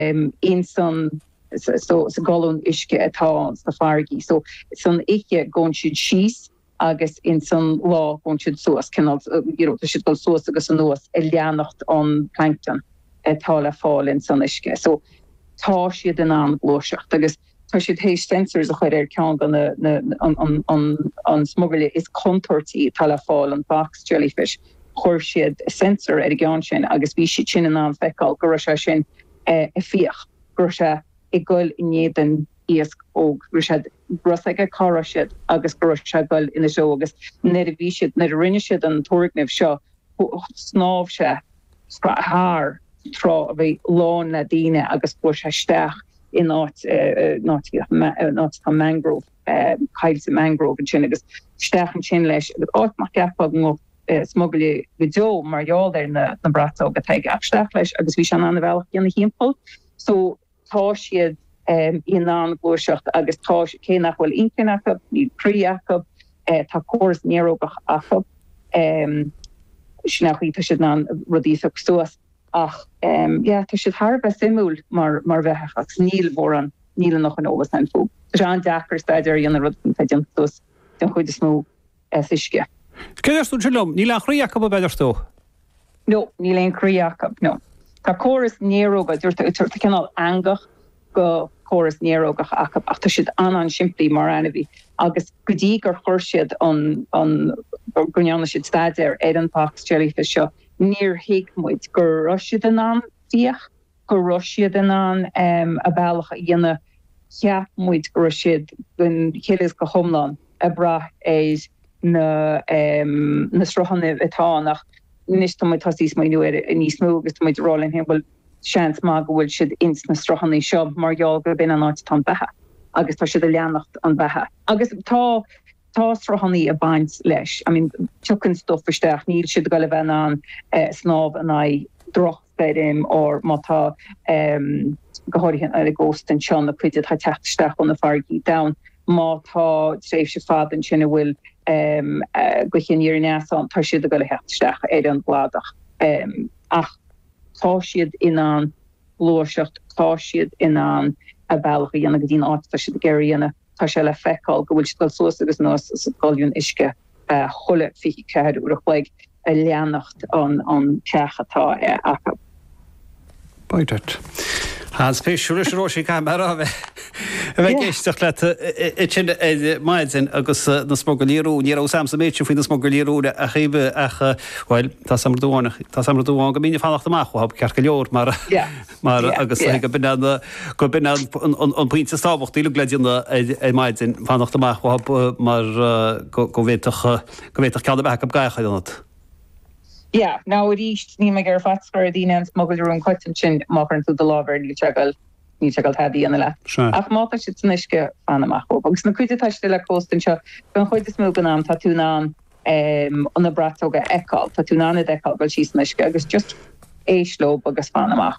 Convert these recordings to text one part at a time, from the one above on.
in son so galún isce atá sa fargi. So son ikke gon siid shees agus in son law gon siid soas canal should go soas agus an noas elianacht on plankton atá le fall in son isce. So tá siad an an glóiseach agus tá siad hééis sensors a chuir cean an smuggle is contortí tá le fall an box jellyfish. Chor siad a sensor gan sin agus bhí si sin an feáil go se sin fioch go se I gol inéan íasc óg ru se bros a cara siad agus go se gol ina seo agus ne a bhí siad na rinne siad an toricneh seo snáb se haar trá a bheith lán na díine agus bu se steach in ná mangrove caiil sa mangrove an sin agus steach an sin leis áit mar cepa go smuggle go marall er na brato go teig absteach leis agus bhí an anhheach an hímpel. So tá siad in an glóiseacht agus tá cé nachhfuil incinach ní príachab tá córas nérógach achab sinachí tá siad an rudíach suas ach tá siad Harbh simúl mar bheitach ach níl mór an níl noch an óvas an fú. Tá an dachar staidir an rud feidir sus den chuid is smó isce. Céirú lom, ní le chríachab a beidirtó? No, ní le chríachab, no. Tá córas néróga dúirta canál angach go córas nérógach ach tá siad an siimplí mar anbhí agus go dtí gur chuir siad an gúneanna siad staidir an box jellyfish seo níor hiicmuid gur siad an fíoch gur siad an a bailach a dhéanana cheapmuid gur siad gon chéiles go thomláin a brath éis na strohanna atánach nis to tá ís mai nuir in níos smó agus to rálinn hen bhfuil seans má go bhfuil siad ins na strohannaí seo marall go bin an áit tá bethe agus tá siad a leannacht an bethe agus tá strohannaí a baint leis. I mean tucan stof versteach níl siad go le bheith an snáb an droch beim or mátá goáirthe a ghost an seán na cuiide tá techtsteach an na fargaí da mátá tréh se fad an sinna bhfuil gochin ar neasán tá siad a go le hechtsteach an bladach ach tá siad in an glóiseacht tá siad in an a bailach dhéanana go dtín áit tá siad geiríanana tá se le feicáil go bhfuil si soas agus nó gáilún isce cholle fi ceir uach leig a leannacht an cechatá acha. Baidet. Hans péisiúris róí cai mar a bheith géisteach le sin maidin agus na smogulíú ní sam sa méid fao na smogulíúre a chébe bhil tá samúáin go míine fannacht amach hab cear go leor mar agus go bin an puinte stáhacht íú gleidirna maidin fannacht amach mar go bhéach cead bheith go gaichaidnat. Yeah, now it is ní me gur fatscar a dtíine an smugglún chuitin sin máchan tú de lábhar ní tegal hadí an le. Ach máta si tunisce fanamach agus na cuiide taiste le cóstin seo gan chuid is mú ganám tá túnán an na bratóga eáil, tá túnána eáil goil sí snisce agus just éislób agus fanamach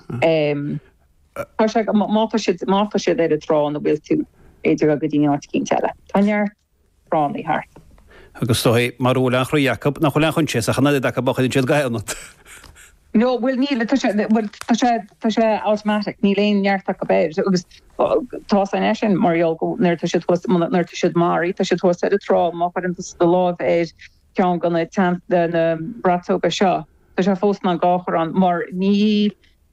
máta si é a trán a bhfuil tú éidir a go dtíine áit cín teile. Tánear rán í hart. Agus tóí marúla an chríachab nach chuile chun sé a chana a bachcha siad gailnat. No, bhfuil níl tá sé automatic, ní léon neartach go béir agus tá an éisisin marall go nuir siad marí, tá siad thusa a trá má an do láh éid cean gona temp na bratóga seo. Tá sé fós na gáchar an mar ní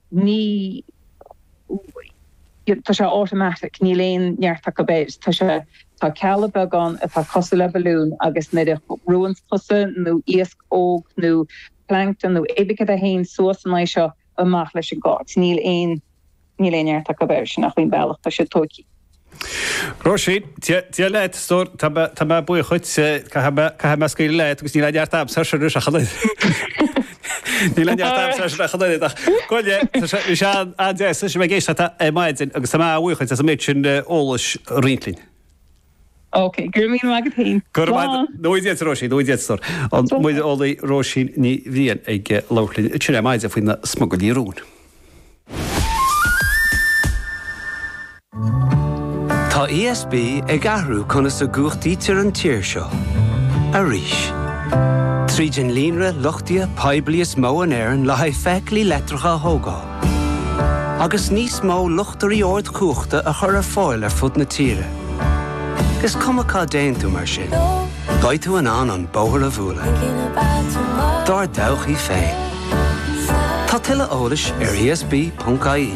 tá sé automatic, ní léon neartach go béir, tá ceala beagán a tá cosú le balún agus na ruúins plusa nó íasc óg nó plankton nó ébice a hain suas an seo amach leis an gát. Níl éonartach go béir sin nach chuoin bailach tá sé tóí. Róisí, tí leit stór tá bu chuid cai me scail leit agus ní le deartab sa se a chalaid. Ní le deartab sa chalaid Goile se an sé mé géiste maidin agus tá bhuichaid a méid sin ólas rilín. Okay, gurmín agad hain. Nóidir Róisí, nóidir stór. An muide ólaí Róisí ní bhíon ag lolín sinna maidid a faoin na smugulíún. Tá ESB ag ahrú chuna sa gúchtaí tir an tíir seo. A ríis. Trídin línre lochtia peblias mó an éireann le haid feic lí letracha thógáil. agus níos mó luchtarí ord cuachta a chur fáil fud na tíre. Gus cumachá déantú mar sin. Gaid tú an bóthar a bhúla. Dar dawchaí féin. Tá tuile eolais ESB.ie.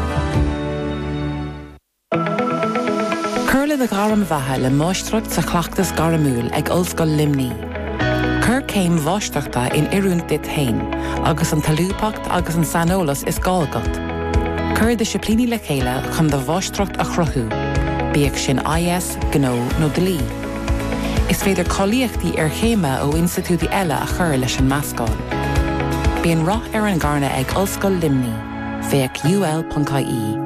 Curla de garam bheithe le máistreacht sa chleachtas garamúil ag Ollscoil Limní. Cur céim bháisteachta in iúnt dit hain, agus an talúpacht agus an sanolas is gáilgat. Cur de siplíní le chéile chun de bháisteacht a chruthú, bíag sin IS, Gnó nó Dlí. Is féidir choíochtaí chéime ó institútaí eile a chur leis an meascáil. Bíonn rath an gcarna ag Ollscoil Limní, féach ul.ie.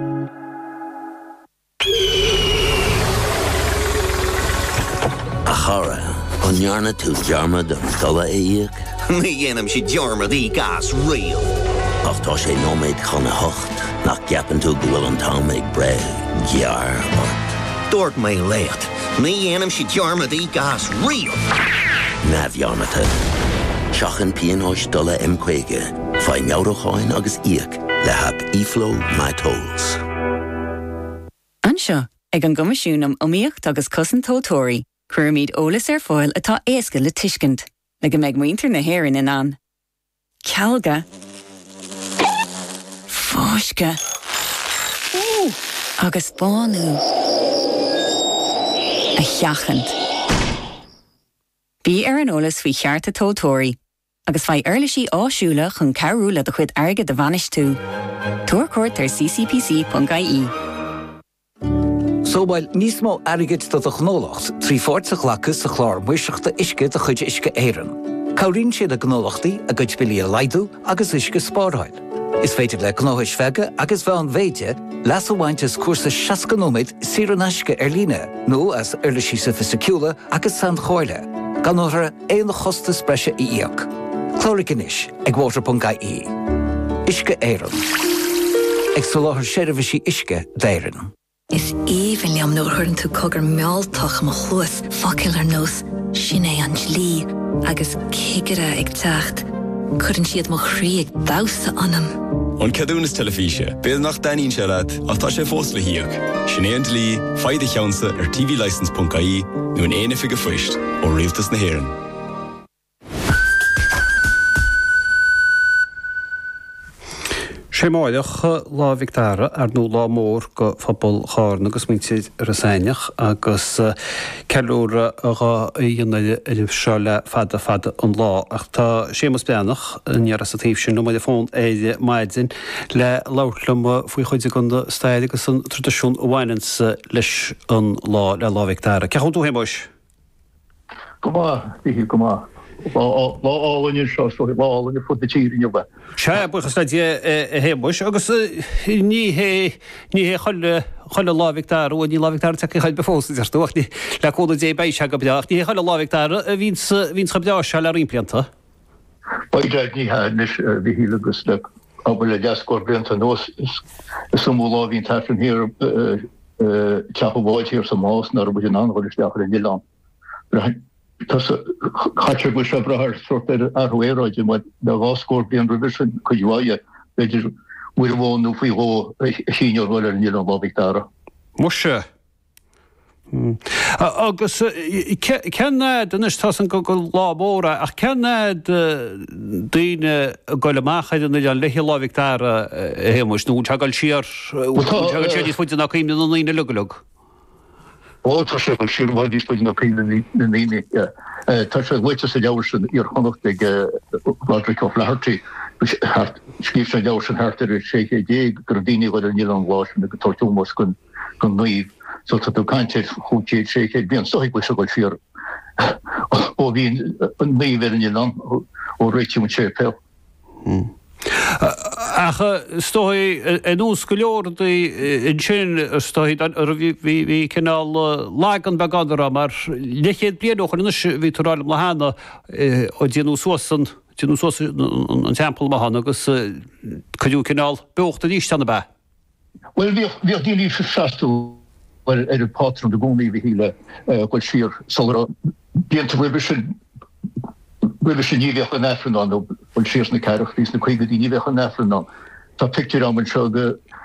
A chara, an nearna tú dearmad an dola éiag? Ní dhéanam si dearmad í gas rial. Ach tá sé nóméid chuna hocht, nach ceapan tú bhfuil an tám ag bre, gear or... Dúirt mé lécht, ní dhéanam si dearmad í gas rial. Na bhearnata. Seachan píonóis dola M-Quaige, fai meawracháin agus íag le hab e-flow my tolls. Anseo, ag an gomasisiúnam omíocht agus cosan tótóirí, cuirmíd ólas fáil atá éasca le tuiscint, le go méid muintir na héireann in an. Cealga. Fóisce. Agus bánú. A cheachant. Bhí an ólas faoi chearta tótóirí, agus fai airlisí áisiúla chun cearúla de chuid airge de bhanis tú. Tuair cuairt ar ccpc.ie. Sóbáil níos mó airgid do a gnólacht, trí fórsa lachas a chlár muiseachta isce de chuid isce éireann. Cabhríonn siad a gnólachtaí a gcuid bilí a laidú agus isce spáráil. Is féidir le gnóthais feige agus bheith an bhéide leas amhaintes cuasa 60 km siar an aisce líne, nó as airlisí sa fisiciúla agus san cháile, gan nóthra éon chosta spreise í íoc. Chlóricanis ag water.ie. Isce éireann. Ag soláthar séirbhísí isce d'éireann. Is even liam nó chuann tú cogur meáltach mo chuas focail ar nós sin é an slí agus cigire ag teacht. Chuann siad mo chrí ag dása anam. An cadúnas telefíse, béad nach daín se leat ach tá sé fós le hiíoch. Sin é an dlí, faide cheansa ar tvlicense.ie nó an éana fiige fuist ó rialtas na hÉireann. sé máideach lá Victára ar nó lá mór go phobal cháirn agus muintead rasaineach agus ceúra a dhéanaid seo le fada an lá ach tá sémas beannach níar sa taobh sin nó maid fón éide maidzin le láirlam faoi chuide gunda staid agus an tradiisiún bhhainans leis an lá le lá Victára. Ceann tú héimeis? Go bhí go má. Lááin seo lááin fu na tíirine bheith. Se buchas le héimeis agus ní hé cholle lá Victára ó ní lá Victára take chuid befósta arúachní le cóna dé béise go beach. Ní cholle lá Victára a vín chobdeá se le rimplianta? Baideag ní háis bhí hí agus le ab le deascóir blianta nós sumú lá hín tafran hir teapabáid hir sa más nar bud an anhil deachar in Ián. Chatir bu se brahar sort arhuéráide me de bháscóir blian revision chuidháide beidir bhuiir bhónú faoi hó síor bhil ar níl an lá Victára. Mu se? Agus ceannéad inis tá an go lábóra ach ceannéad daoine goile máchaid an an leithí lá Victára héimeis nó teagail siar ní fuide nach cíimne an líine lugalug. Tá sé go siúmhaid ís na cíine na líine. Tá sé bhaite sa deabharsin ar chonacht ag Roderick O'Flaherty scíb sé deabharsin hartar sé dé gur daoine bhfuil ar níl an bhásin go tortúmas gon nuomh. So tá tú caiinte chuútéad sé bíon stoigh bu se goil siar ó bhíon an nuomh ar an Ián ó réitiúm sé pe. Acha stoi en ús go leordaí in sin stoid bhí cinál lágan begadra mar lechéad blianoch an bhí turáil le hána ó déanú suasan an tempel mahan agus chuú cinál beochtta dístanna be. Well bhí dílí se seaú ar pátran de gúnaí bhí híle chuil siar solar bíanta Ribe sé níveach an efran an bhil sirs na ceirech lís na chuige dí níveach an efran an. Tá picture am an seo